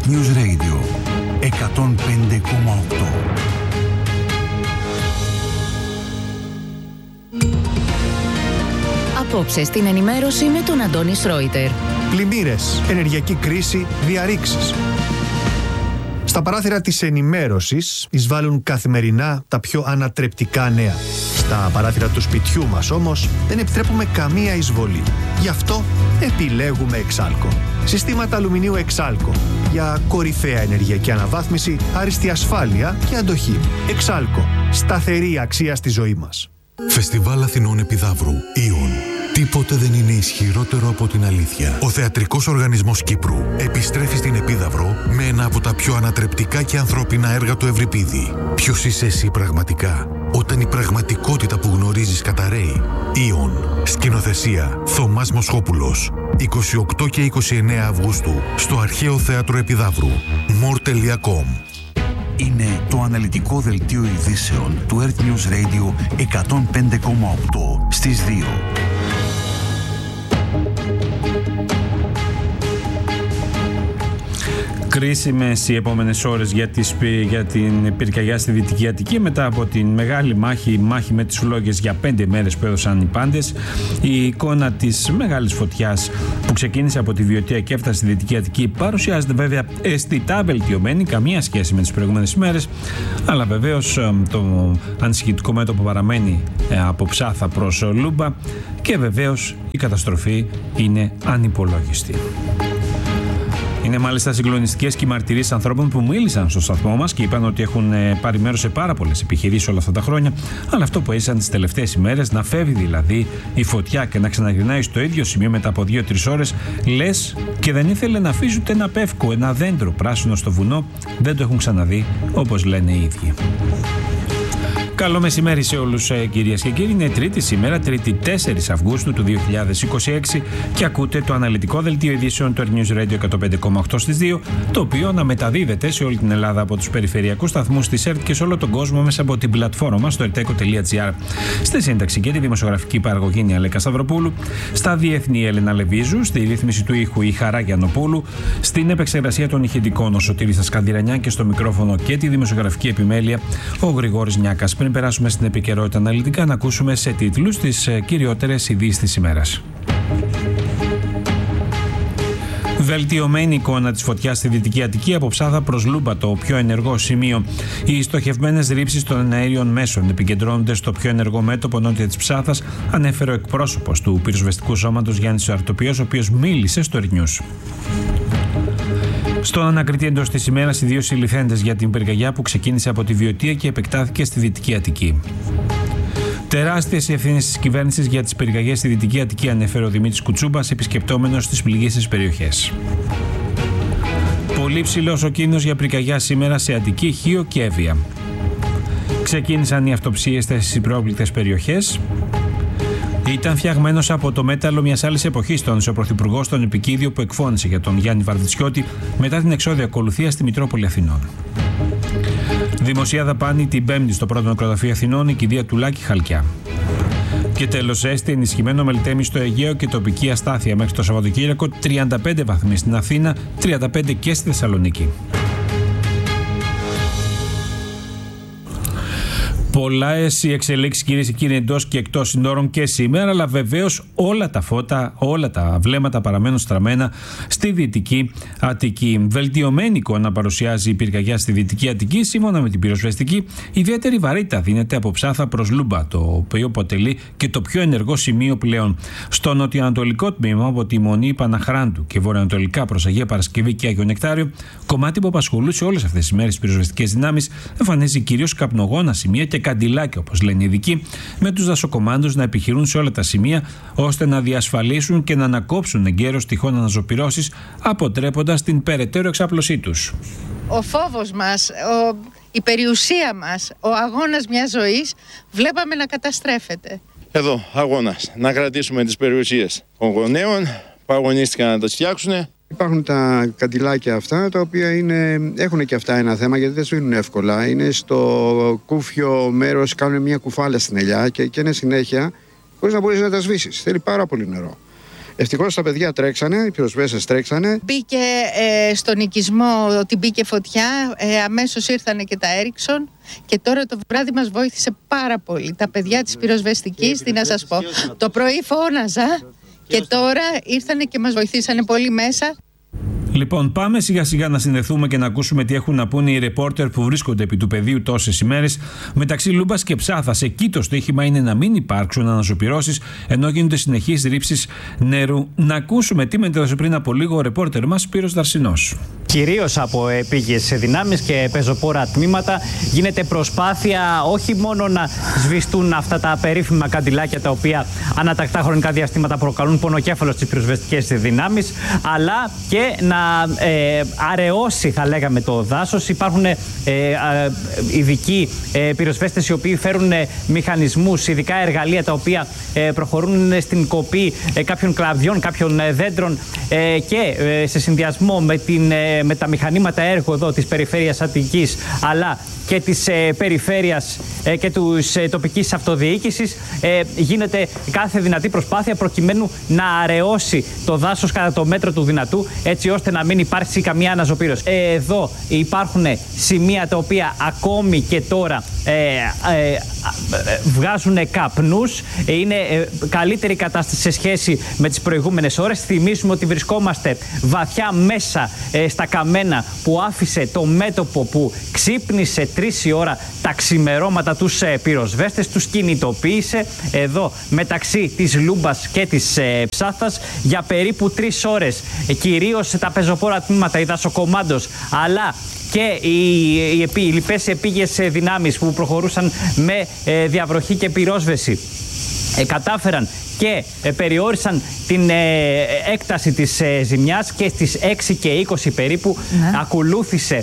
Earth News Radio 105,8. Απόψε στην ενημέρωση με τον Αντώνη Σρόιτερ. Πλημμύρες, ενεργειακή κρίση, διαρρήξεις. Στα παράθυρα της ενημέρωσης εισβάλλουν καθημερινά τα πιο ανατρεπτικά νέα. Στα παράθυρα του σπιτιού μας όμως δεν επιτρέπουμε καμία εισβολή. Γι' αυτό επιλέγουμε Εξάλκο. Συστήματα αλουμινίου Εξάλκο για κορυφαία ενεργειακή αναβάθμιση, άριστη ασφάλεια και αντοχή. Εξάλκο. Σταθερή αξία στη ζωή μας. Φεστιβάλ Αθηνών Επιδαύρου. Ιον. Τίποτε δεν είναι ισχυρότερο από την αλήθεια. Ο Θεατρικός Οργανισμός Κύπρου επιστρέφει στην Επίδαυρο με ένα από τα πιο ανατρεπτικά και ανθρώπινα έργα του Ευρυπίδη. Ποιος είσαι εσύ πραγματικά, όταν η πραγματικότητα που γνωρίζεις καταρρέει? Ιον. Σκηνοθεσία Θωμάς Μοσχόπουλος. 28 και 29 Αυγούστου στο Αρχαίο Θέατρο Επιδαύρου. more.com. Είναι το αναλυτικό δελτίο ειδήσεων του Earth News Radio 105,8 στις 2. Κρίσιμες οι επόμενες ώρες για την πυρκαγιά στη Δυτική Αττική μετά από την μεγάλη μάχη με τις φλόγες για 5 μέρες που έδωσαν οι πάντες. Η εικόνα της μεγάλης φωτιάς που ξεκίνησε από τη Βιωτία και έφτασε στη Δυτική Αττική παρουσιάζεται βέβαια αισθητά βελτιωμένη, καμία σχέση με τις προηγούμενες ημέρες, αλλά βεβαίως το ανησυχητικό μέτωπο παραμένει από Ψάθα προς Λούμπα και βεβαίως η καταστροφή είναι ανυπολόγιστη. Είναι μάλιστα συγκλονιστικές και οι μαρτυρίες ανθρώπων που μίλησαν στο σταθμό μας και είπαν ότι έχουν πάρει μέρος σε πάρα πολλές επιχειρήσεις όλα αυτά τα χρόνια. Αλλά αυτό που έζησαν τις τελευταίες ημέρες, να φεύγει δηλαδή η φωτιά και να ξαναγυρνάει στο ίδιο σημείο μετά από 2-3 ώρες, λες και δεν ήθελε να αφήσει ούτε ένα πεύκο, ένα δέντρο πράσινο στο βουνό, δεν το έχουν ξαναδεί, όπως λένε οι ίδιοι. Καλό μεσημέρι σε όλους κυρίες και κύριοι. Είναι Τρίτη σήμερα, Τρίτη 4 Αυγούστου του 2026 και ακούτε το αναλυτικό δελτίο ειδήσεων του Earth News Radio 105,8 στις 2, το οποίο αναμεταδίδεται σε όλη την Ελλάδα από τους περιφερειακούς σταθμούς της ΕΡΤ και σε όλο τον κόσμο μέσα από την πλατφόρμα μας στο erteco.gr. Στη σύνταξη και τη δημοσιογραφική παραγωγή είναι η Αλέκα Σταυροπούλου, στα διεθνή Έλενα Λεβίζου, στη ρύθμιση του ήχου η Χαρά Γιαννοπούλου, στην επεξεργασία των ηχητικών ο Σωτήρης Σκανδυρανιά και στο μικρόφωνο και τη δημοσιογραφική επιμέλεια ο Γρηγόρης Νιάκας. Πριν περάσουμε στην επικαιρότητα αναλυτικά, να ακούσουμε σε τίτλους τις κυριότερες ειδήσεις της ημέρας. Βελτιωμένη εικόνα της φωτιάς στη Δυτική Αττική από Ψάθα προς Λούμπα, το πιο ενεργό σημείο. Οι στοχευμένες ρήψεις των αέριων μέσων επικεντρώνονται στο πιο ενεργό μέτωπο νότια της Ψάθας, ανέφερε ο εκπρόσωπος του πυροσβεστικού σώματος Γιάννης Αρτοπιός, ο οποίος μίλησε στο Earth News. Στον ανακριτή εντός της ημέρας, οι 2 συλληφθέντες για την πυρκαγιά που ξεκίνησε από τη Βιωτία και επεκτάθηκε στη Δυτική Αττική. Τεράστιες οι ευθύνες της κυβέρνησης για τις πυρκαγιές στη Δυτική Αττική, ανέφερε ο Δημήτρης Κουτσούμπας, επισκεπτόμενος στις πληγήσεις περιοχές. Πολύ ψηλός ο κίνδυνος για πυρκαγιά σήμερα σε Αττική, Χίο και Εύβοια. Ξεκίνησαν οι αυτοψίες στις υπρόπληκτες περιοχές. Ήταν φτιαγμένος από το μέταλλο μιας άλλης εποχής, τόνισε ο Πρωθυπουργός στον επικίδιο που εκφώνησε για τον Γιάννη Βαρδιτσιώτη μετά την εξώδια ακολουθία στη Μητρόπολη Αθηνών. Δημοσία δαπάνη την Πέμπτη στο πρώτο νεκροταφείο Αθηνών, η κηδεία του Λάκη Χαλκιά. Και τέλος, ζέστη, ενισχυμένο μελτέμι στο Αιγαίο και τοπική αστάθεια μέχρι το Σαββατοκύριακο, 35 βαθμοί στην Αθήνα, 35 και στη Θεσσαλονίκη. Πολλές οι εξελίξεις, κυρίες και κύριοι, εντός και εκτός συνόρων και σήμερα, αλλά βεβαίως όλα τα φώτα, όλα τα βλέμματα παραμένουν στραμμένα στη Δυτική Αττική. Βελτιωμένη εικόνα παρουσιάζει η πυρκαγιά στη Δυτική Αττική. Σύμφωνα με την πυροσβεστική, ιδιαίτερη βαρύτητα δίνεται από Ψάθα προς Λούμπα, το οποίο αποτελεί και το πιο ενεργό σημείο πλέον. Στο νοτιοανατολικό τμήμα, από τη Μονή Παναχράντου και βορειοανατολικά προς Αγία Παρασκευή και Άγιο Νεκτάριο, κομμάτι που απασχολούσε όλες αυτές τις μέρες τις πυροσβεστικές δυνάμεις, εμφανίζει κυρίως καπνογόνα σημεία και καντιλάκια, όπως λένε οι ειδικοί, με τους δασοκομάντους να επιχειρούν σε όλα τα σημεία ώστε να διασφαλίσουν και να ανακόψουν εγκαίρως τυχόν αναζωπυρώσεις, αποτρέποντας την περαιτέρω εξάπλωσή τους. Ο φόβος μας, η περιουσία μας, ο αγώνας μιας ζωής, βλέπαμε να καταστρέφεται. Εδώ, αγώνας. Να κρατήσουμε τις περιουσίες των γονέων που αγωνίστηκαν να τα φτιάξουν. Υπάρχουν τα καντιλάκια αυτά, τα οποία έχουν και αυτά ένα θέμα, γιατί δεν σβήνουν εύκολα. Είναι στο κούφιο μέρος, κάνουν μια κουφάλα στην ελιά και είναι συνέχεια, χωρίς να μπορείς να τα σβήσεις. Θέλει πάρα πολύ νερό. Ευτυχώς τα παιδιά τρέξανε, οι πυροσβέστες τρέξανε. Μπήκε στον οικισμό ότι μπήκε φωτιά, αμέσως ήρθανε και τα Έριξον και τώρα το βράδυ μας βοήθησε πάρα πολύ. Τα παιδιά της πυροσβεστικής, τι να σας πω, το πρωί φώναζα και τώρα ήρθανε και μας βοηθήσανε πολύ μέσα. Λοιπόν, πάμε σιγά σιγά να συνδεθούμε και να ακούσουμε τι έχουν να πούνε οι ρεπόρτερ που βρίσκονται επί του πεδίου τόσες ημέρες μεταξύ Λούμπας και Ψάθας. Εκεί το στοίχημα είναι να μην υπάρξουν αναζωπυρώσεις ενώ γίνονται συνεχείς ρήψεις νερού. Να ακούσουμε τι μετέδωσε πριν από λίγο ο ρεπόρτερ μας Σπύρος Δαρσινός. Κυρίως από επίγειες δυνάμεις και πεζοπόρα τμήματα γίνεται προσπάθεια όχι μόνο να σβηστούν αυτά τα περίφημα καντιλάκια τα οποία ανατακτά χρονικά διαστήματα προκαλούν πονοκέφαλο στις πυροσβεστικές δυνάμεις, αλλά και να αραιώσει, θα λέγαμε, το δάσος. Υπάρχουν ειδικοί πυροσβέστες οι οποίοι φέρουν μηχανισμούς, ειδικά εργαλεία τα οποία προχωρούν στην κοπή κάποιων κλαδιών, κάποιων δέντρων και σε συνδυασμό με τα μηχανήματα έργου εδώ της περιφέρειας Αττικής αλλά και της περιφέρειας και της τοπικής αυτοδιοίκησης γίνεται κάθε δυνατή προσπάθεια προκειμένου να αραιώσει το δάσος κατά το μέτρο του δυνατού, έτσι ώστε να μην υπάρξει καμία αναζωπήρωση. Εδώ υπάρχουν σημεία τα οποία ακόμη και τώρα βγάζουν καπνούς. Είναι καλύτερη κατάσταση σε σχέση με τις προηγούμενες ώρες. Θυμίζουμε ότι βρισκόμαστε βαθιά μέσα στα καμένα που άφησε το μέτωπο που ξύπνησε 3 η ώρα τα ξημερώματα τους πυροσβέστες, τους κινητοποίησε εδώ μεταξύ της Λούμπας και της Ψάθας για περίπου 3 ώρες. Κυρίως τα πεζοπόρα τμήματα, οι δασοκομάντος, αλλά και οι λοιπές επίγειες δυνάμεις που προχωρούσαν με διαβροχή και πυρόσβεση κατάφεραν και περιόρισαν την έκταση της ζημιάς και στις 6 και 20 περίπου ακολούθησε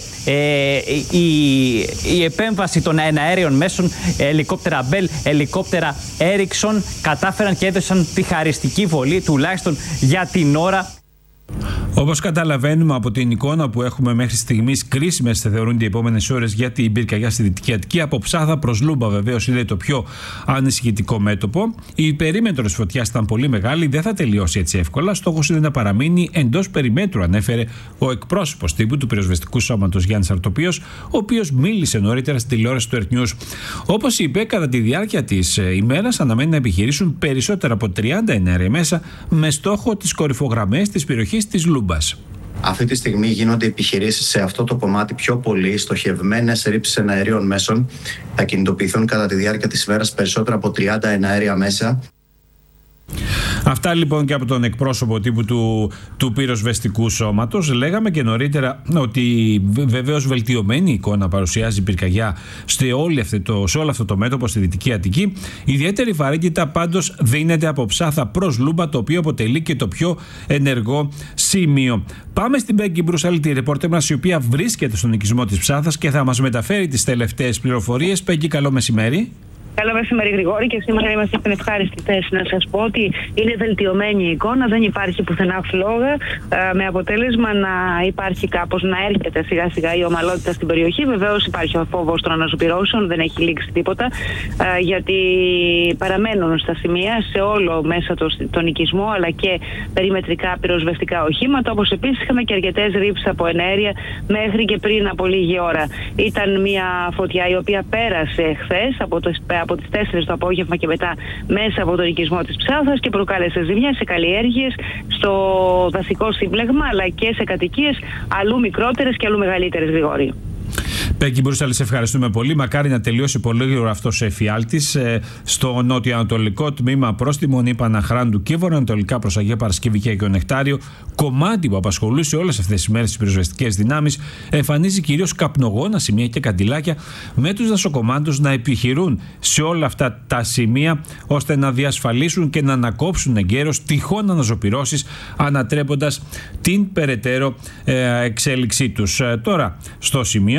η επέμβαση των εναέριων μέσων, ελικόπτερα Bell, ελικόπτερα Ericsson, κατάφεραν και έδωσαν τη χαριστική βολή τουλάχιστον για την ώρα. Όπως καταλαβαίνουμε από την εικόνα που έχουμε μέχρι στιγμής, κρίσιμες θα θεωρούνται οι επόμενες ώρες για την πυρκαγιά στη Δυτική Αττική. Από Ψάθα προς Λούμπα, βεβαίως, είναι το πιο ανησυχητικό μέτωπο. Η περίμετρο της φωτιάς ήταν πολύ μεγάλη, δεν θα τελειώσει έτσι εύκολα. Στόχος είναι να παραμείνει εντός περιμέτρου, ανέφερε ο εκπρόσωπος τύπου του πυροσβεστικού σώματος Γιάννης Αρτοπίος, ο οποίος μίλησε νωρίτερα στην τηλεόραση του Earth News. Όπως είπε, κατά τη διάρκεια της ημέρας αναμένει να επιχειρήσουν περισσότερα από 30 εναέρια μέσα με στόχο τις κορυφογραμμές της περιοχής της Λούμπας. Αυτή τη στιγμή γίνονται επιχειρήσεις σε αυτό το κομμάτι πιο πολύ, στοχευμένες ρήψεις εναερίων μέσων. Θα κινητοποιηθούν κατά τη διάρκεια της ημέρας περισσότερα από 30 εναέρια μέσα. Αυτά λοιπόν και από τον εκπρόσωπο τύπου του πυροσβεστικού σώματος. Λέγαμε και νωρίτερα ότι βεβαίως βελτιωμένη εικόνα παρουσιάζει η πυρκαγιά σε όλο αυτό το μέτωπο στη Δυτική Αττική. Ιδιαίτερη βαρύτητα πάντως δίνεται από Ψάθα προς Λούμπα, το οποίο αποτελεί και το πιο ενεργό σημείο. Πάμε στην Πέγκη Μπρουσάλη, τη ρεπόρτερ μας, η οποία βρίσκεται στον οικισμό της Ψάθας και θα μας μεταφέρει τις τελευταίες πληροφορίες. Πέγκη, καλό μεσημέρι. Καλό μεσημέρι, Γρηγόρη, και σήμερα είμαστε στην ευχάριστη θέση να σας πω ότι είναι βελτιωμένη η εικόνα, δεν υπάρχει πουθενά φλόγα, με αποτέλεσμα να υπάρχει κάπως να έρχεται σιγά σιγά η ομαλότητα στην περιοχή. Βεβαίως υπάρχει ο φόβος των αναζωπυρώσεων, δεν έχει λήξει τίποτα, γιατί παραμένουν στα σημεία σε όλο μέσα τον οικισμό, αλλά και περιμετρικά πυροσβεστικά οχήματα, όπως επίσης είχαμε και αρκετές ρήψεις από ενέργεια μέχρι και πριν από λίγη ώρα. Ήταν μια φωτιά η οποία πέρασε χθες από τις 4 το απόγευμα και μετά μέσα από τον οικισμό της Ψάθας και προκάλεσε ζημιά σε καλλιέργειες, στο δασικό σύμπλεγμα, αλλά και σε κατοικίες αλλού μικρότερες και αλλού μεγαλύτερες, Γρηγόρη. Πέγκη Μπρούσαλη, σε ευχαριστούμε πολύ. Μακάρι να τελειώσει πολύ γρήγορα αυτός ο εφιάλτης στο νότιο-ανατολικό τμήμα προς τη Μονή Παναχράντου και βορειοανατολικά προς Αγία Παρασκευή και Αγιο Νεκτάριο. Κομμάτι που απασχολούσε όλες αυτές τις μέρες τις πυροσβεστικές δυνάμεις, εμφανίζει κυρίως καπνογόνα σημεία και καντιλάκια, με τους δασοκομάντους να επιχειρούν σε όλα αυτά τα σημεία ώστε να διασφαλίσουν και να ανακόψουν εγκαίρως τυχόν αναζωπυρώσεις, ανατρέποντας την περαιτέρω εξέλιξή τους. Τώρα, στο σημείο αυτό,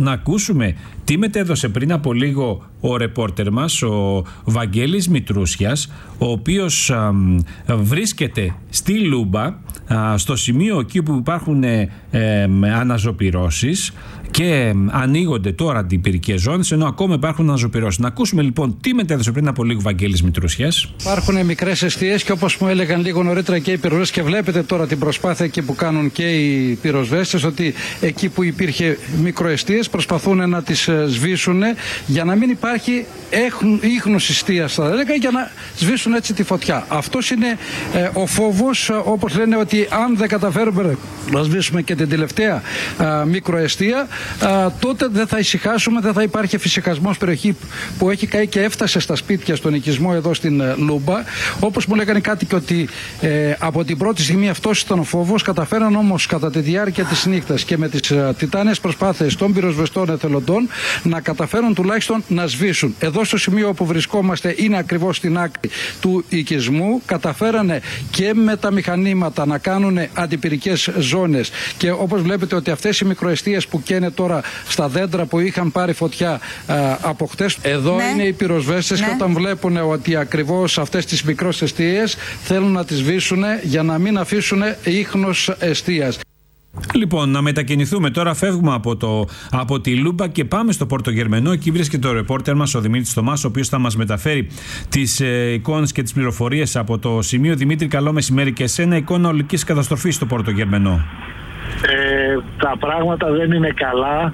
να ακούσουμε τι μετέδωσε πριν από λίγο ο ρεπόρτερ μας, ο Βαγγέλης Μητρούσιας, ο οποίος βρίσκεται στη Λούμπα, στο σημείο εκεί που υπάρχουν αναζωπυρώσεις και ανοίγονται τώρα αντιπυρικές ζώνες, ενώ ακόμα υπάρχουν αναζωπυρώσεις. Να ακούσουμε λοιπόν τι μετέδωσε πριν από λίγο ο Βαγγέλης Μητρούσιας. Υπάρχουν μικρές εστίες και όπως μου έλεγαν λίγο νωρίτερα και οι πυροσβέστες, και βλέπετε τώρα την προσπάθεια εκεί που κάνουν και οι πυροσβέστες, ότι εκεί που υπήρχε μικροεστίες προσπαθούν να τις σβήσουν για να μην υπάρχει ίχνος εστίας, θα έλεγα, για να σβήσουν έτσι τη φωτιά. Αυτός είναι ο φόβος, όπως λένε, ότι αν δεν καταφέρουμε να σβήσουμε και την τελευταία μικροεστία, τότε δεν θα ησυχάσουμε, δεν θα υπάρχει εφησυχασμός. Περιοχή που έχει καεί και έφτασε στα σπίτια στον οικισμό εδώ στην Λούμπα. Όπως μου λέγανε κάτοικοι ότι από την πρώτη στιγμή αυτός ήταν ο φόβος, καταφέραν όμως κατά τη διάρκεια της νύχτας και με τις τιτάνιες προσπάθειες των πυροσβεστών εθελοντών να καταφέρουν τουλάχιστον να σβήσουν. Εδώ στο σημείο όπου βρισκόμαστε είναι ακριβώς στην άκρη του οικισμού. Καταφέρανε και με τα μηχανήματα να κάνουν αντιπυρικές ζώνες, και όπως βλέπετε ότι αυτές οι μικροεστίες που καίνε τώρα στα δέντρα που είχαν πάρει φωτιά από χτες, εδώ είναι οι πυροσβέστες, και όταν βλέπουν ότι ακριβώς αυτές τις μικρές εστίες θέλουν να τις σβήσουν για να μην αφήσουν ίχνος εστίας. Λοιπόν, να μετακινηθούμε τώρα, φεύγουμε από τη Λούμπα και πάμε στο Πορτογερμενό. Εκεί βρίσκεται ο ρεπόρτερ μας, ο Δημήτρης Θωμάς, ο οποίος θα μας μεταφέρει τις εικόνες και τις πληροφορίες από το σημείο. Δημήτρη, καλό μεσημέρι και εσένα. Εικόνα ολικής καταστροφής στο Πορτογερμενό. Τα πράγματα δεν είναι καλά.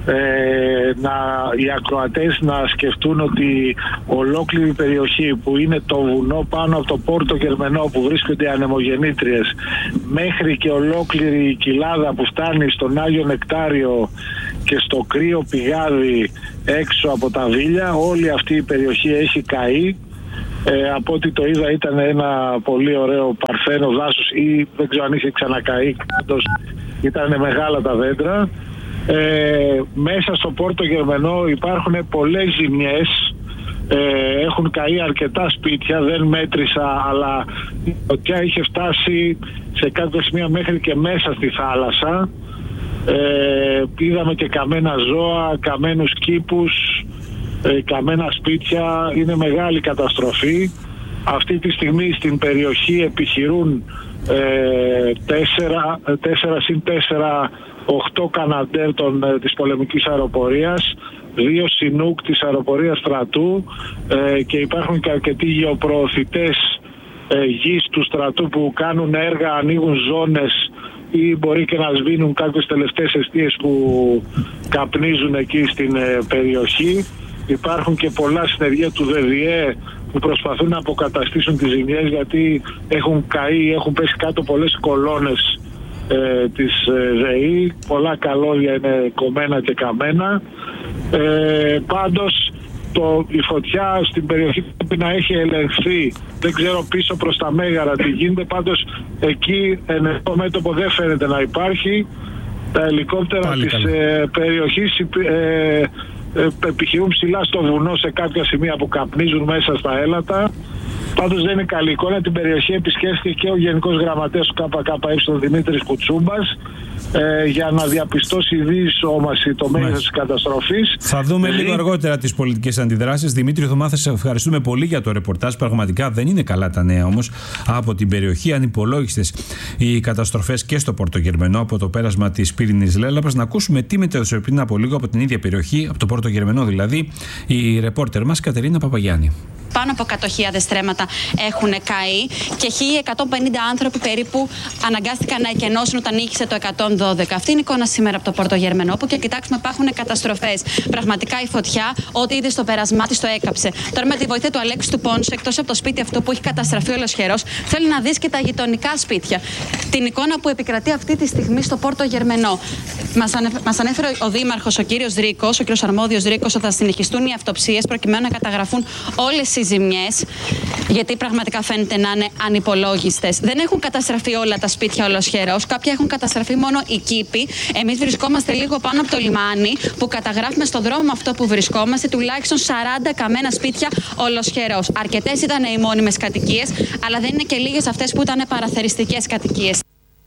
Οι ακροατές να σκεφτούν ότι ολόκληρη η περιοχή που είναι το βουνό πάνω από το Πορτογερμενό, που βρίσκονται οι ανεμογεννήτριες, μέχρι και ολόκληρη η κοιλάδα που φτάνει στον Άγιο Νεκτάριο και στο κρύο πηγάδι έξω από τα Βίλια, όλη αυτή η περιοχή έχει καεί. Από ό,τι το είδα ήταν ένα πολύ ωραίο παρθένο δάσος, ή δεν ξέρω αν είχε ξανακαεί, ήταν μεγάλα τα δέντρα. Μέσα στο Πορτογερμενό υπάρχουν πολλές ζημιές, έχουν καεί αρκετά σπίτια, δεν μέτρησα, αλλά η φωτιά είχε φτάσει σε κάποια σημεία μέχρι και μέσα στη θάλασσα. Είδαμε και καμένα ζώα, καμένους κήπους, καμένα σπίτια. Είναι μεγάλη καταστροφή. Αυτή τη στιγμή στην περιοχή επιχειρούν 4 8 Καναντέρ της πολεμικής αεροπορίας, 2 Σινούκ της αεροπορίας στρατού, και υπάρχουν και αρκετοί γεωπροωθητές γης του στρατού που κάνουν έργα, ανοίγουν ζώνες ή μπορεί και να σβήνουν κάποιες τελευταίες εστίες που καπνίζουν εκεί στην περιοχή. Υπάρχουν και πολλά συνεργεία του ΔΔΕ που προσπαθούν να αποκαταστήσουν τις ζημιές, γιατί έχουν καεί, έχουν πέσει κάτω πολλές κολόνες της ΔΕΗ, πολλά καλώδια είναι κομμένα και καμένα. Πάντως η φωτιά στην περιοχή πρέπει να έχει ελεγχθεί. Δεν ξέρω πίσω προς τα Μέγαρα τι γίνεται, πάντως εκεί ενεργό μέτωπο δεν φαίνεται να υπάρχει. Τα ελικόπτερα της περιοχής επιχειρούν ψηλά στο βουνό σε κάποια σημεία που καπνίζουν μέσα στα έλατα. Πάντως δεν είναι καλή εικόνα. Την περιοχή επισκέφθηκε και ο Γενικός Γραμματέας του ΚΚΕ, Δημήτρης Κουτσούμπας, για να διαπιστώσει η διεισόμαση το μέγεθος της καταστροφής. Θα δούμε λίγο αργότερα τις πολιτικές αντιδράσεις. Δημήτρη Θωμά, θα σε ευχαριστούμε πολύ για το ρεπορτάζ. Πραγματικά δεν είναι καλά τα νέα όμως από την περιοχή. Ανυπολόγιστες οι καταστροφές και στο Πορτογερμενό από το πέρασμα της πύρινης λέλαπας. Να ακούσουμε τι μετέδωσε πριν από λίγο από την ίδια περιοχή, από το Πορτογερμενό δηλαδή, η ρεπόρτερ μας Κατερίνα Παπαγιάννη. Πάνω από 100.000 στρέμματα έχουν καεί και 1.150 άνθρωποι περίπου αναγκάστηκαν να εκενώσουν όταν ήχησε το 112. Αυτή είναι η εικόνα σήμερα από το Πορτογερμενό, όπου και κοιτάξουμε υπάρχουν καταστροφές. Πραγματικά η φωτιά, ό,τι είδε στο πέρασμά της το έκαψε. Τώρα με τη βοήθεια του Αλέξη του Πόνσου, εκτός από το σπίτι αυτό που έχει καταστραφεί ολοσχερός, θέλει να δεις και τα γειτονικά σπίτια. Την εικόνα που επικρατεί αυτή τη στιγμή στο Πορτογερμενό. Μας ανέφερε ο Δήμαρχος, ο κύριος Ρίκος, ο κύριος Αρμόδιος Ρίκος, ότι θα συνεχιστούν οι αυτοψίες προκειμένου να καταγραφούν όλες οι ζημιές, γιατί πραγματικά φαίνεται να είναι ανυπολόγιστες. Δεν έχουν καταστραφεί όλα τα σπίτια ολοσχερός, κάποια έχουν καταστραφεί μόνο οι κήποι. Εμείς βρισκόμαστε λίγο πάνω από το λιμάνι, που καταγράφουμε στον δρόμο αυτό που βρισκόμαστε τουλάχιστον 40 καμένα σπίτια ολοσχερός. Αρκετές ήταν οι μόνιμες κατοικίες, αλλά δεν είναι και λίγες αυτές που ήταν παραθεριστικές κατοικίες.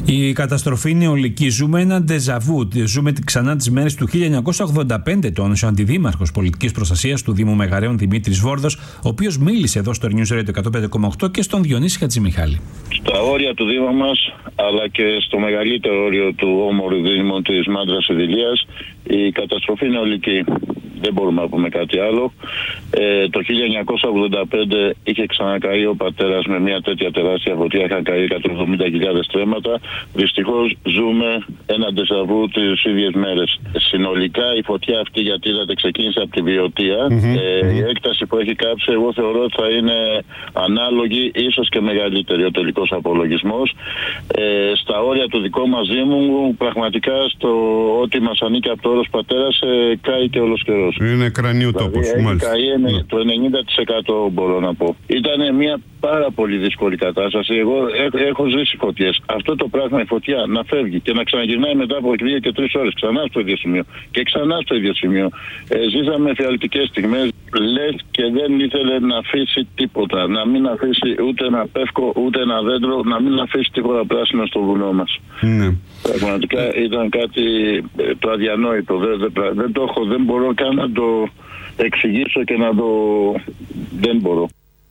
Η καταστροφή είναι ολική. Ζούμε ένα ντεζαβού. Ζούμε ξανά τις μέρες του 1985, τόνισε ο αντιδήμαρχος πολιτικής προστασίας του Δήμου Μεγαρέων Δημήτρης Βόρδος, ο οποίος μίλησε εδώ στο News Radio 105,8 και στον Διονύση Χατζημιχάλη. Στα όρια του Δήμου μας, αλλά και στο μεγαλύτερο όριο του όμορφου Δήμου της Μάντρας Ειδηλίας, η καταστροφή είναι ολική. Δεν μπορούμε να πούμε κάτι άλλο. Το 1985 είχε ξανακαεί ο πατέρας με μια τέτοια τεράστια φωτιά, είχαν καεί 170.000 στρέμματα. Δυστυχώς ζούμε ένα ντεζαβού τις ίδιες μέρες. Συνολικά η φωτιά αυτή, γιατί είδατε, ξεκίνησε από τη Βιωτία. Η έκταση που έχει κάψει, εγώ θεωρώ ότι θα είναι ανάλογη, ίσως και μεγαλύτερη ο τελικός απολογισμός. Στα όρια του δικού μας Δήμου, πραγματικά στο ό,τι μας ανήκει από το όρος πατέρας, κάει και όλος καιρός. Είναι κρανίου τόπος, μάλιστα. Το 90% μπορώ να πω. Ήταν μια πάρα πολύ δύσκολη κατάσταση. Εγώ έχω ζήσει φωτιές. Αυτό το πράγμα, η φωτιά, να φεύγει και να ξαναγυρνάει μετά από 2 και 3 ώρες ξανά στο ίδιο σημείο και ξανά στο ίδιο σημείο. Ζήσαμε φιαλτικές στιγμές. Λες και δεν ήθελε να αφήσει τίποτα. Να μην αφήσει ούτε ένα πεύκο, ούτε ένα δέντρο, να μην αφήσει τίποτα πράσινο στο βουνό μας. Ναι. Πραγματικά ήταν κάτι το αδιανόητο. Δεν το έχω, δεν μπορώ καν να το εξηγήσω και να το... δεν μπορώ.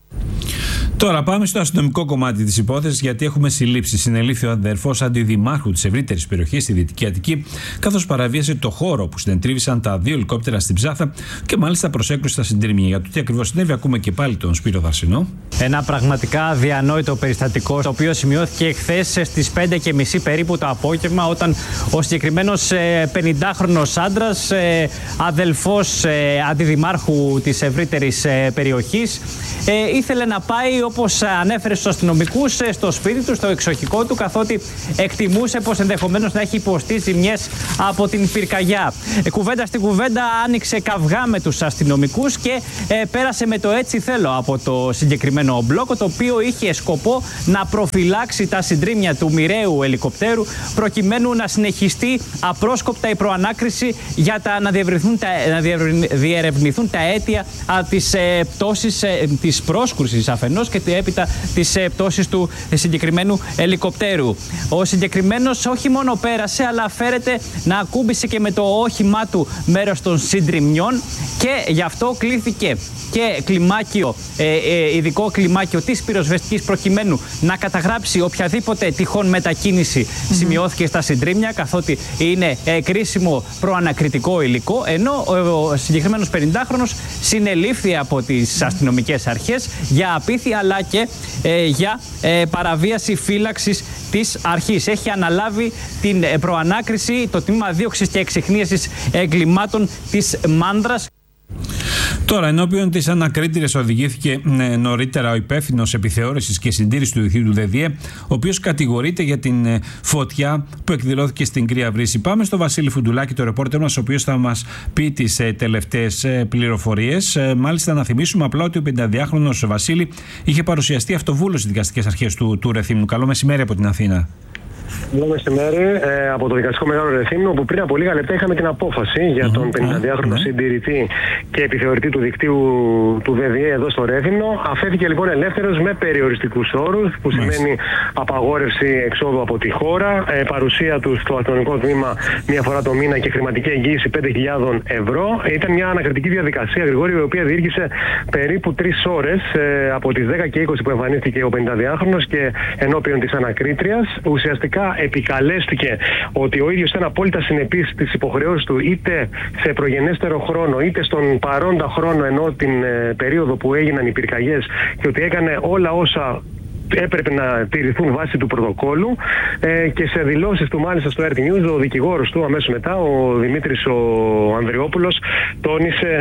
Τώρα πάμε στο αστυνομικό κομμάτι της υπόθεσης, γιατί έχουμε συλλήψει. Συνελήφθη ο αδερφός αντιδημάρχου της ευρύτερης περιοχής στη Δυτική Αττική, καθώς παραβίασε το χώρο που συντετρίβησαν τα 2 ελικόπτερα στην Ψάθα και μάλιστα προσέκρουσε τα συντρίμμια. Για το τι ακριβώς συνέβη, ακούμε και πάλι τον Σπύρο Δαρσινό. Ένα πραγματικά αδιανόητο περιστατικό, το οποίο σημειώθηκε εχθές στις 5:30 περίπου το απόγευμα, όταν ο συγκεκριμένος 50χρονος άντρας, αδελφός αντιδημάρχου της ευρύτερης περιοχής, ήθελε να πάει, όπως ανέφερε στους αστυνομικούς, στο σπίτι του, στο εξοχικό του, καθότι εκτιμούσε πως ενδεχομένως να έχει υποστεί ζημιές από την πυρκαγιά. Κουβέντα στην κουβέντα άνοιξε καυγά με τους αστυνομικούς και πέρασε με το έτσι θέλω από το συγκεκριμένο μπλόκο, το οποίο είχε σκοπό να προφυλάξει τα συντρίμμια του μοιραίου ελικοπτέρου, προκειμένου να συνεχιστεί απρόσκοπτα η προανάκριση για να διερευνηθούν τα αίτια της πτώσης, της πρόσκρουσης αφενός και έπειτα της πτώσης του συγκεκριμένου ελικοπτέρου. Ο συγκεκριμένος όχι μόνο πέρασε, αλλά φέρεται να ακούμπησε και με το όχημά του μέρος των συντριμμιών και γι' αυτό κλήθηκε και κλιμάκιο, ειδικό κλιμάκιο της πυροσβεστικής, προκειμένου να καταγράψει οποιαδήποτε τυχόν μετακίνηση σημειώθηκε στα συντρίμμια, καθότι είναι κρίσιμο προανακριτικό υλικό, ενώ ο συγκεκριμένος 50χρονος συνελήφθη από τις αστυνομικές αρχές για απίθεια, αλλά και για παραβίαση φύλαξης της αρχής. Έχει αναλάβει την προανάκριση το τμήμα δίωξης και εξιχνίασης εγκλημάτων της Μάνδρας. Τώρα, ενώπιον της ανακρίτηρας οδηγήθηκε νωρίτερα ο υπεύθυνος επιθεώρησης και συντήρησης του δικτύου του ΔΔΕ, ο οποίος κατηγορείται για την φωτιά που εκδηλώθηκε στην Κρύα Βρύση. Πάμε στο Βασίλη Φουντουλάκη, το ρεπόρτερ μας, ο οποίος θα μας πει τις τελευταίες πληροφορίες. Μάλιστα, να θυμίσουμε απλά ότι ο 52χρονος Βασίλη είχε παρουσιαστεί αυτοβούλος στις δικαστικές αρχές του Ρεθύμνου. Καλό μεσημέρι από την Αθήνα. Καλό μεσημέρι από το Δικαστικό Μεγάλο Ρεθύμνο, όπου πριν από λίγα λεπτά είχαμε την απόφαση για τον 52χρονο συντηρητή και επιθεωρητή του δικτύου του ΔΔΕ εδώ στο Ρέθυμνο. Αφέθηκε λοιπόν ελεύθερος με περιοριστικούς όρους, που σημαίνει απαγόρευση εξόδου από τη χώρα, παρουσία του στο αστυνομικό τμήμα μία φορά το μήνα και χρηματική εγγύηση 5.000 ευρώ. Ήταν μια ανακριτική διαδικασία, Γρηγόρη, η οποία διήρκησε περίπου 3 ώρες από τις 10:20 που εμφανίστηκε ο 52χρονος και ενώπιον της ανακρίτριας. Ουσιαστικά επικαλέστηκε ότι ο ίδιος ήταν απόλυτα συνεπής στις υποχρεώσεις του, είτε σε προγενέστερο χρόνο είτε στον παρόντα χρόνο, ενώ την περίοδο που έγιναν οι πυρκαγιές, και ότι έκανε όλα όσα έπρεπε να τηρηθούν βάσει του πρωτοκόλου, και σε δηλώσεις του μάλιστα στο RT News ο δικηγόρος του αμέσως μετά, ο Δημήτρης ο Ανδριόπουλος, τόνισε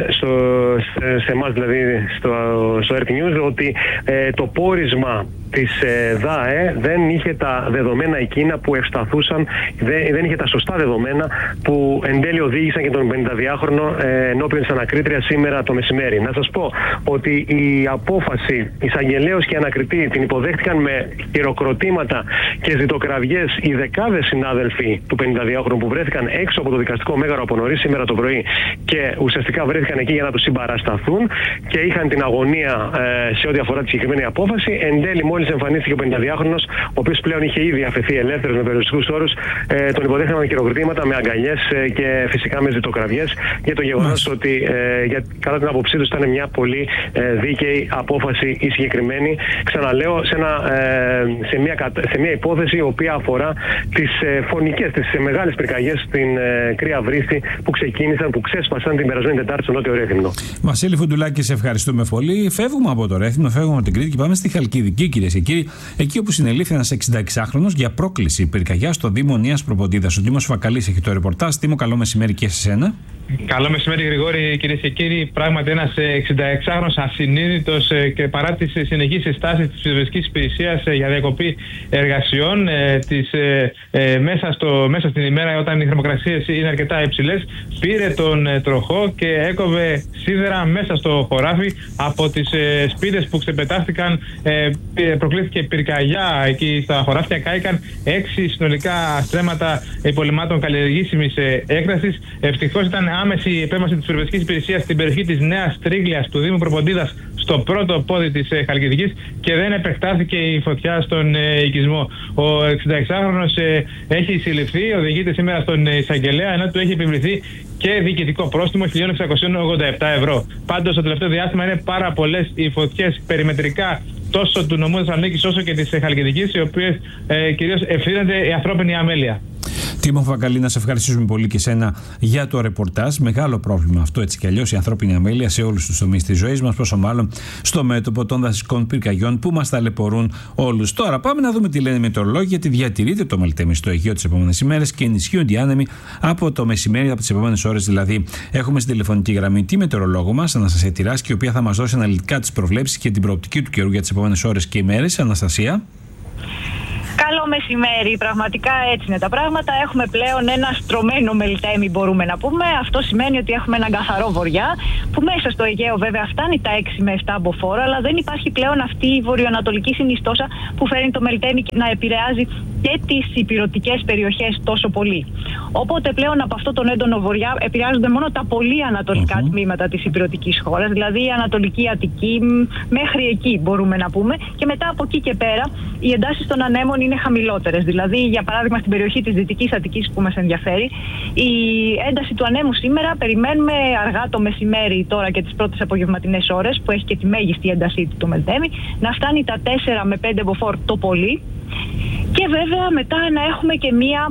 σε εμάς δηλαδή στο RT News ότι το πόρισμα της ΔΑΕ δεν είχε τα δεδομένα εκείνα που ευσταθούσαν, δεν είχε τα σωστά δεδομένα που εν τέλει οδήγησαν και τον 52χρονο ενώπιον της ανακρίτριας σήμερα το μεσημέρι. Να σας πω ότι η απόφαση εισαγγελέως και ανακριτή την υποδέχτηκαν με χειροκροτήματα και ζητοκραυγές οι δεκάδες συνάδελφοι του 52χρονου που βρέθηκαν έξω από το δικαστικό μέγαρο από νωρίς σήμερα το πρωί και ουσιαστικά βρέθηκαν εκεί για να τους συμπαρασταθούν και είχαν την αγωνία σε ό,τι αφορά τη συγκεκριμένη απόφαση. Εν τέλει, μόλις εμφανίστηκε ο 52χρονος, ο οποίος πλέον είχε ήδη αφαιθεί ελεύθερος με περιοριστικούς όρους, τον υποδέχθηκαν με χειροκροτήματα, με αγκαλιές και φυσικά με ζητοκραυγές για το γεγονός ότι κατά την άποψή τους ήταν μια πολύ δίκαιη απόφαση η συγκεκριμένη. Ξαναλέω, σε μια υπόθεση η οποία αφορά τις φωνικές, τις μεγάλες πυρκαγιές στην Κρύα Βρύση που ξέσπασαν την περασμένη Τετάρτη στο Νότιο Ρέθυμνο. Βασίλη Φουντουλάκη, σε ευχαριστούμε πολύ. Φεύγουμε από το Ρέθυμνο, φεύγουμε από την Κρήτη και πάμε στη Χαλκιδική, κυρίες και κύριοι, εκεί όπου συνελήφθη ένας 66χρονος για πρόκληση πυρκαγιά στο Δήμο Νέας Προποντίδας. Ο Τίμος Φακαλής έχει το ρεπορτάζ. Τίμο, καλό μεσημέρι και σε σένα. Καλό μεσημέρι, Γρηγόρη, κυρίες και κύριοι. Πράγματι, ένας 66χρονος ασυνείδητος και παρά τις συνεχείς συστάσεις της πυροσβεστικής υπηρεσίας για διακοπή εργασιών μέσα στην ημέρα, όταν οι θερμοκρασίες είναι αρκετά υψηλές, πήρε τον τροχό και έκοβε σίδερα μέσα στο χωράφι. Από τις σπίτες που ξεπετάστηκαν προκλήθηκε πυρκαγιά. Εκεί στα χωράφια κάηκαν 6 συνολικά στρέμματα υπολειμμάτων καλλιεργήσιμης έκτασης. Ευτυχώς ήταν άμεση η επέμβαση της πυροσβεστικής υπηρεσίας στην περιοχή της Νέας Τρίγλιας του Δήμου Προποντίδας, στο πρώτο πόδι της Χαλκιδικής, και δεν επεκτάθηκε η φωτιά στον οικισμό. Ο 66χρονος έχει συλληφθεί, οδηγείται σήμερα στον εισαγγελέα, ενώ του έχει επιβληθεί και διοικητικό πρόστιμο 1.687 ευρώ. Πάντως, το τελευταίο διάστημα είναι πάρα πολλές οι φωτιές περιμετρικά τόσο του νομού Θεσσαλονίκης όσο και της Χαλκιδικής, οι οποίες κυρίως ευθύνεται η ανθρώπινη αμέλεια. Τίμο Φακαλή, να σε ευχαριστήσουμε πολύ και σένα για το ρεπορτάζ. Μεγάλο πρόβλημα αυτό, έτσι κι αλλιώς, η ανθρώπινη αμέλεια σε όλους τους τομείς της ζωής μας, πόσο μάλλον στο μέτωπο των δασικών πυρκαγιών που μας ταλαιπωρούν όλους. Τώρα πάμε να δούμε τι λένε οι μετεωρολόγοι, γιατί διατηρείται το Μελτέμι στο Αιγαίο τις επόμενες ημέρες και ενισχύονται οι άνεμοι από το μεσημέρι, από τις επόμενες ώρες δηλαδή. Έχουμε στην τηλεφωνική γραμμή τη μετεωρολόγο μας, Αναστασία Τυράσκη, η οποία θα μας δώσει αναλυτικά τις προβλέψεις και την προοπτική του καιρού για τις επόμενες ώρες και ημέρες. Αναστασία. Καλό μεσημέρι. Πραγματικά έτσι είναι τα πράγματα. Έχουμε πλέον ένα στρωμένο Μελτέμι, μπορούμε να πούμε. Αυτό σημαίνει ότι έχουμε έναν καθαρό βορειά, που μέσα στο Αιγαίο βέβαια φτάνει τα 6 με 7 μποφόρ, αλλά δεν υπάρχει πλέον αυτή η βορειοανατολική συνιστόσα που φέρνει το Μελτέμι να επηρεάζει και τις ηπειρωτικές περιοχές τόσο πολύ. Οπότε πλέον από αυτό τον έντονο βορειά επηρεάζονται μόνο τα πολύ ανατολικά τμήματα της ηπειρωτικής χώρας, δηλαδή η Ανατολική Αττική, μέχρι εκεί μπορούμε να πούμε, και μετά από εκεί και πέρα οι εντάσεις των ανέμων είναι χαμηλότερες. Δηλαδή, για παράδειγμα, στην περιοχή της Δυτικής Αττικής που μας ενδιαφέρει, η ένταση του ανέμου σήμερα περιμένουμε αργά το μεσημέρι, τώρα και τις πρώτες απογευματινές ώρες, που έχει και τη μέγιστη έντασή του το Μελτέμι, να φτάνει τα 4 με 5 μποφόρ το πολύ. Και βέβαια μετά να έχουμε και μία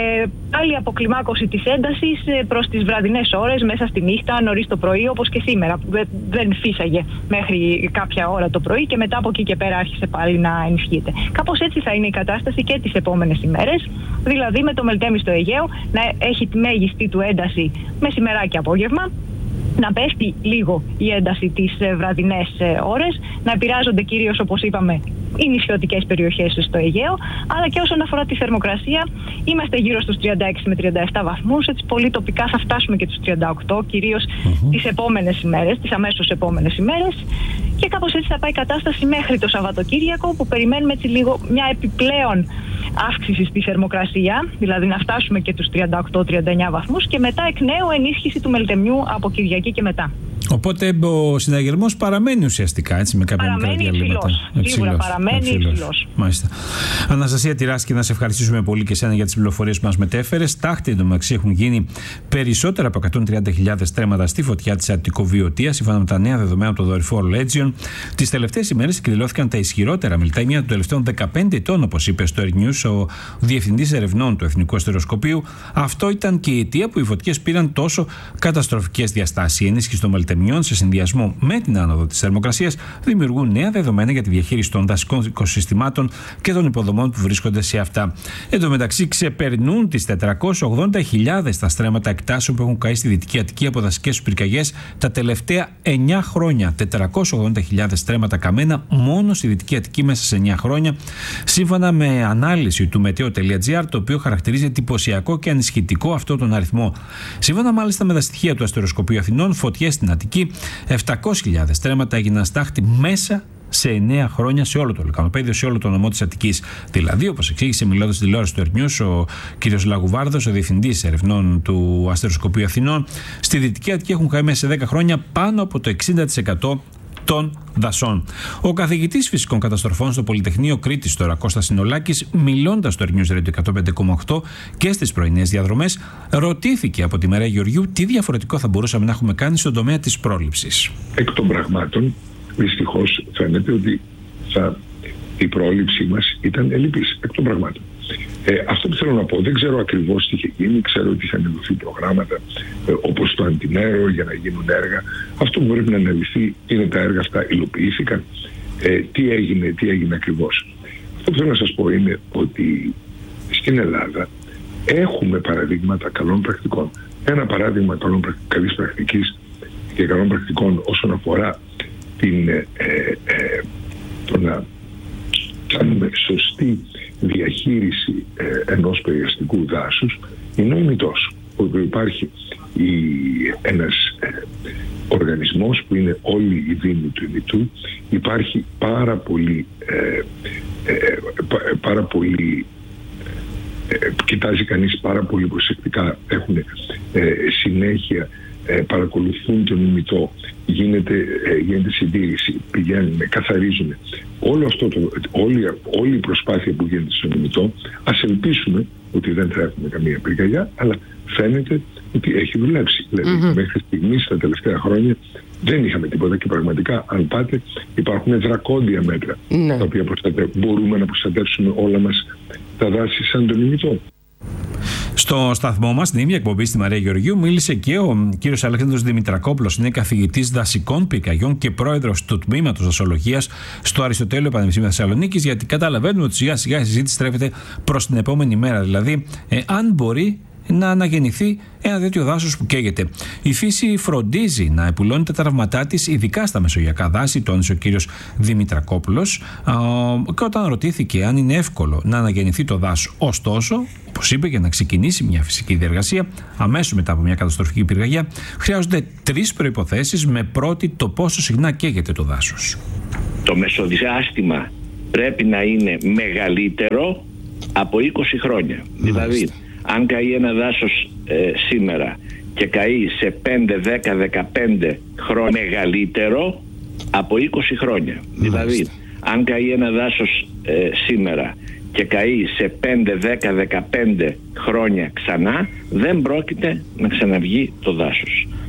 άλλη αποκλιμάκωση της έντασης προς τις βραδινές ώρες, μέσα στη νύχτα, νωρίς το πρωί, όπως και σήμερα, που δεν φύσαγε μέχρι κάποια ώρα το πρωί και μετά από εκεί και πέρα άρχισε πάλι να ενισχύεται. Κάπως έτσι θα είναι η κατάσταση και τις επόμενες ημέρες, δηλαδή με το Μελτέμι στο Αιγαίο να έχει τη μέγιστη του ένταση μεσημεράκι απόγευμα, να πέφτει λίγο η ένταση τις βραδινές ώρες, να επηρεάζονται κυρίως, όπως είπαμε, οι νησιωτικές περιοχές στο Αιγαίο, αλλά και όσον αφορά τη θερμοκρασία, είμαστε γύρω στους 36 με 37 βαθμούς, έτσι πολύ τοπικά θα φτάσουμε και τους 38, κυρίως τις επόμενες ημέρες, τις αμέσως επόμενες ημέρες, και κάπως έτσι θα πάει η κατάσταση μέχρι το Σαββατοκύριακο, που περιμένουμε έτσι λίγο μια επιπλέον αύξηση στη θερμοκρασία, δηλαδή να φτάσουμε και τους 38-39 βαθμούς, και μετά εκ νέου ενίσχυση του Μελτεμιού από Κυριακή και μετά. Οπότε ο συναγερμός παραμένει ουσιαστικά, έτσι, με κάποια μικρά διαλύματα. Σίγουρα παραμένει υψηλός. Μάλιστα. Αναστασία Τυράσκη, να σε ευχαριστήσουμε πολύ και εσένα για τις πληροφορίες που μας μετέφερες. Τάχτη εντωμεταξύ έχουν γίνει περισσότερα από 130.000 στρέμματα στη φωτιά της Αττικοβιωτίας, σύμφωνα με τα νέα δεδομένα από το δορυφόρο Legion. Τις τελευταίες ημέρες εκδηλώθηκαν τα ισχυρότερα Μελτέμια των τελευταίων 15 ετών, όπως είπε στο Air News ο Διευθυντής Ερευνών του Εθνικού Αστεροσκοπείου. Αυτό ήταν και η αιτία που οι φωτιές πήραν τόσο καταστροφικές διαστάσεις. Η ενίσχυση των Μελτεμιών, σε συνδυασμό με την άνοδο της θερμοκρασίας, δημιουργούν νέα δεδομένα για τη διαχείριση των δασικών οικοσυστημάτων και των υποδομών που βρίσκονται σε αυτά. Εν τω μεταξύ, ξεπερνούν τις 480.000 τα στρέμματα εκτάσεων που έχουν καεί στη Δυτική Αττική από δασικές πυρκαγιές τα τελευταία 9 χρόνια. 480.000 στρέμματα καμένα μόνο στη Δυτική Αττική μέσα σε 9 χρόνια, σύμφωνα με ανάλυση του Meteo.gr, το οποίο χαρακτηρίζει εντυπωσιακό και ανισχυτικό αυτό τον αριθμό. Σύμφωνα μάλιστα με τα στοιχεία του Αστεροσκοπείου Αθηνών, φωτιές στην Αττική, 700.000 στρέμματα έγιναν στάχτη μέσα σε 9 χρόνια σε όλο το λεκανοπέδιο, σε όλο το νομό της Αττικής. Δηλαδή, όπως εξήγησε μιλώντας στη τηλεόραση του Air News ο κ. Λαγουβάρδος, ο Διευθυντής Ερευνών του Αστεροσκοπείου Αθηνών, στη Δυτική Αττική έχουν καεί μέσα σε 10 χρόνια πάνω από το 60% των δασών. Ο καθηγητής φυσικών καταστροφών στο Πολυτεχνείο Κρήτης τώρα, Κώστας Συνολάκης, μιλώντας στο News Radio 105,8 και στις πρωινές διαδρομές, ρωτήθηκε από τη Μαρία Γεωργιού τι διαφορετικό θα μπορούσαμε να έχουμε κάνει στον τομέα της πρόληψης. Εκ των πραγμάτων, δυστυχώς φαίνεται ότι η πρόληψή μας ήταν ελλειπής. Εκ των πραγμάτων. Αυτό που θέλω να πω, δεν ξέρω ακριβώς τι είχε γίνει, ξέρω ότι είχαν δοθεί προγράμματα όπως το Αντιμέρο για να γίνουν έργα. Αυτό που πρέπει να αναλυθεί είναι τα έργα αυτά υλοποιήθηκαν, τι έγινε ακριβώς. Αυτό που θέλω να σας πω είναι ότι στην Ελλάδα έχουμε παραδείγματα καλών πρακτικών. Ένα παράδειγμα καλής πρακτικής και καλών πρακτικών όσον αφορά το να κάνουμε σωστή διαχείριση ενός περιαστικού δάσους είναι ο ημιτός, όπου υπάρχει ένας οργανισμός που είναι όλοι οι δήμοι του ημιτού. Υπάρχει πάρα πολύ κοιτάζει κανείς πάρα πολύ προσεκτικά, έχουν συνέχεια, παρακολουθούν τον ημιτό, γίνεται συντήρηση, πηγαίνουν, καθαρίζουν. Όλο αυτό όλη η προσπάθεια που γίνεται στον ημιτό, ας ελπίσουμε ότι δεν θα έχουμε καμία πυρκαγιά, αλλά φαίνεται ότι έχει δουλέψει. Δηλαδή, μέχρι στιγμής, τα τελευταία χρόνια, δεν είχαμε τίποτα και πραγματικά, αν πάτε, υπάρχουν δρακόντια μέτρα τα οποία μπορούμε να προστατεύσουμε όλα μας τα δάση σαν τον ημιτό. Στο σταθμό μας, στην ίδια εκπομπή στη Μαρία Γεωργιού, μίλησε και ο κύριος Αλέξανδρος Δημητρακόπουλος. Είναι καθηγητής δασικών πυρκαγιών και πρόεδρος του τμήματος δασολογίας στο Αριστοτέλειο Πανεπιστήμιο Θεσσαλονίκης, γιατί καταλαβαίνουμε ότι σιγά σιγά η συζήτηση στρέφεται προς την επόμενη μέρα. Δηλαδή, αν μπορεί να αναγεννηθεί ένα τέτοιο δάσος που καίγεται. Η φύση φροντίζει να επουλώνει τα τραύματά της, ειδικά στα μεσογειακά δάση, τόνισε ο κύριος Δημητρακόπουλος. Και όταν ρωτήθηκε αν είναι εύκολο να αναγεννηθεί το δάσος, ωστόσο, όπως είπε, για να ξεκινήσει μια φυσική διεργασία, αμέσως μετά από μια καταστροφική πυρκαγιά, χρειάζονται 3 προϋποθέσεις, με πρώτη το πόσο συχνά καίγεται το δάσος. Το μεσοδιάστημα πρέπει να είναι μεγαλύτερο από 20 χρόνια. Δηλαδή, αν καεί ένα δάσος σήμερα και καεί σε 5, 10, 15 χρόνια μεγαλύτερο από 20 χρόνια. Δηλαδή, αν καεί ένα δάσος σήμερα και καεί σε 5, 10, 15 χρόνια ξανά, δεν πρόκειται να ξαναβγεί το δάσος.